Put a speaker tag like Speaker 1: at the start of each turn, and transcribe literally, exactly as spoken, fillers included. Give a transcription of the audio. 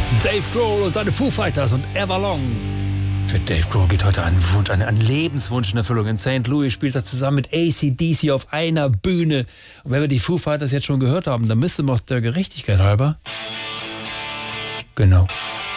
Speaker 1: Dave Grohl und seine Foo Fighters und Everlong. Für Dave Grohl geht heute ein Wunsch, ein, ein Lebenswunsch in Erfüllung. In Sankt Louis spielt er zusammen mit A C D C auf einer Bühne. Und wenn wir die Foo Fighters jetzt schon gehört haben, dann müsste man auch der Gerechtigkeit halber. Genau.